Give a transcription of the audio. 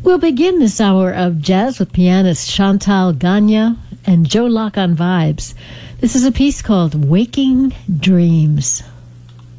We'll begin this hour of jazz with pianist Chantal Gagne and Joe Locke on vibes. This is a piece called Waking Dreams.